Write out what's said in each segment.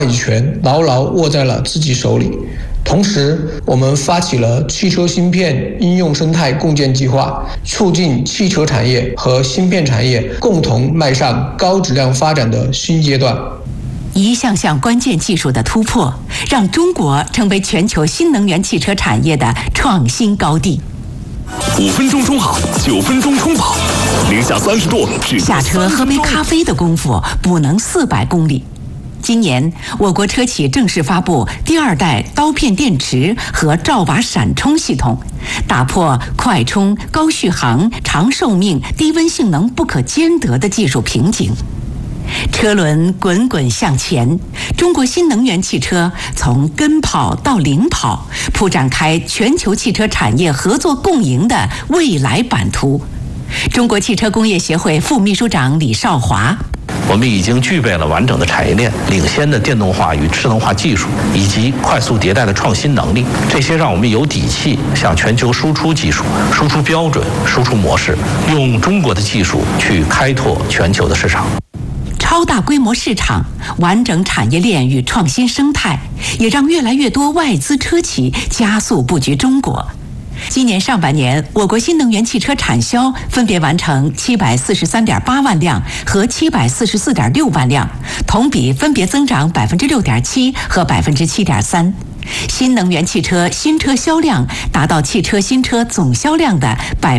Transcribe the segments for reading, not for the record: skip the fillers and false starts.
权牢牢握在了自己手里。同时，我们发起了汽车芯片应用生态共建计划，促进汽车产业和芯片产业共同迈上高质量发展的新阶段。 一项项关键技术的突破，让中国成为全球新能源汽车产业的创新高地。 5分钟充好，9分钟充饱，零下30度， 下车喝杯咖啡的功夫，补能400公里。今年，我国车企正式发布第2代刀片电池和兆瓦闪充系统，打破快充、高续航、长寿命、低温性能不可兼得的技术瓶颈。车轮滚滚向前，中国新能源汽车从跟跑到领跑，铺展开全球汽车产业合作共赢的未来版图。中国汽车工业协会副秘书长李少华： 我们已经具备了完整的产业链、领先的电动化与智能化技术，以及快速迭代的创新能力。这些让我们有底气向全球输出技术、输出标准、输出模式，用中国的技术去开拓全球的市场。 超大规模市场、完整产业链与创新生态，也让越来越多外资车企加速布局中国。今年上半年，我国新能源汽车产销分别完成743.8万辆和744.6万辆，同比分别增长6.7%和7.3%。新能源汽车新车销量达到汽车新车总销量的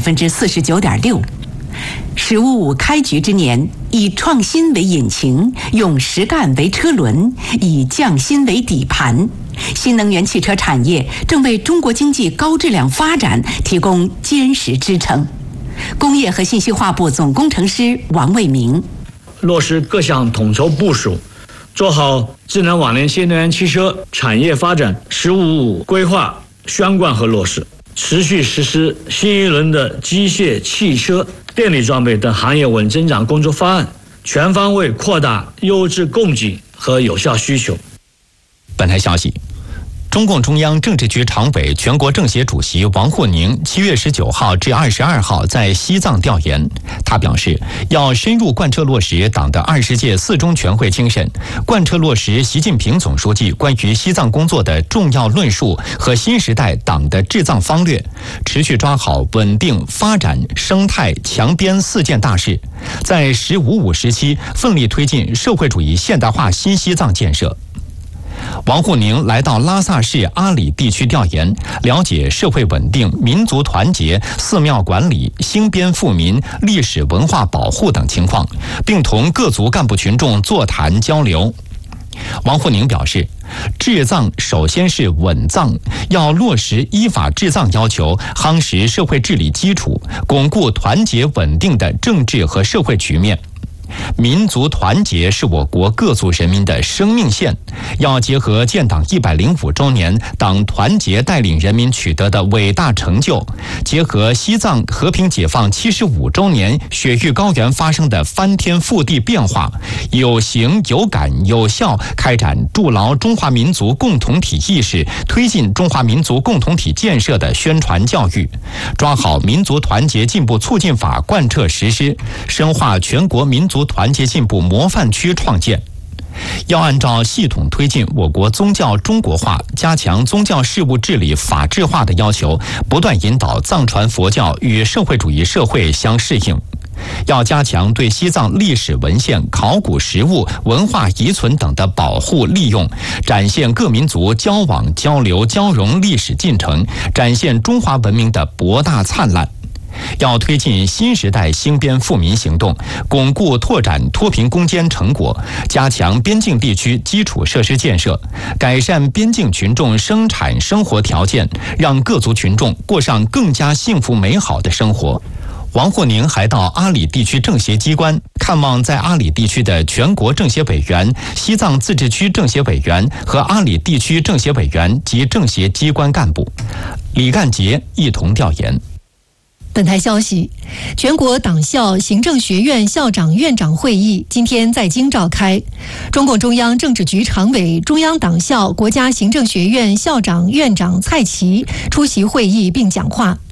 49.6%。“15+5”开局之年，以创新为引擎，用实干为车轮，以匠心为底盘。新能源汽车产业正为中国经济高质量发展提供坚实支撑。工业和信息化部总工程师王卫明： 落实各项统筹部署，做好智能网联新能源汽车产业发展“15+5”规划宣贯和落实，持续实施新一轮的机械、汽车、电力装备等行业稳增长工作方案，全方位扩大优质供给和有效需求。 本台消息，中共中央政治局常委、全国政协主席王沪宁7月19号至22号在西藏调研。他表示，要深入贯彻落实党的20届4中全会精神，贯彻落实习近平总书记关于西藏工作的重要论述和新时代党的治藏方略，持续抓好稳定、发展、生态、强边4件大事，在“15+5”时期奋力推进社会主义现代化新西藏建设。王沪宁来到拉萨市阿里地区调研，了解社会稳定、民族团结、寺庙管理、兴边富民、历史文化保护等情况，并同各族干部群众座谈交流。王沪宁表示，治藏首先是稳藏，要落实依法治藏要求，夯实社会治理基础，巩固团结稳定的政治和社会局面。民族团结是我国各族人民的生命线，要结合建党105周年党团结带领人民取得的伟大成就，结合西藏和平解放75周年雪域高原发生的翻天覆地变化，有形有感有效开展筑牢中华民族共同体意识、推进中华民族共同体建设的宣传教育，抓好民族团结进步促进法贯彻实施，深化全国民族团结进步模范区创建。要按照系统推进我国宗教中国化，加强宗教事务治理法治化的要求，不断引导藏传佛教与社会主义社会相适应。要加强对西藏历史文献、考古实物、文化遗存等的保护利用，展现各民族交往交流交融历史进程，展现中华文明的博大灿烂。要推进新时代兴边富民行动，巩固拓展脱贫攻坚成果，加强边境地区基础设施建设，改善边境群众生产生活条件，让各族群众过上更加幸福美好的生活。王沪宁还到阿里地区政协机关看望在阿里地区的全国政协委员、西藏自治区政协委员和阿里地区政协委员及政协机关干部。李干杰一同调研。 本台消息，全国党校行政学院校长院长会议今天在京召开，中共中央政治局常委、中央党校国家行政学院校长院长蔡奇出席会议并讲话。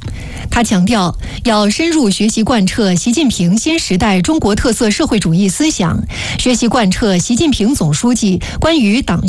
他强调，要深入学习贯彻习近平新时代中国特色社会主义思想，学习贯彻习近平总书记关于党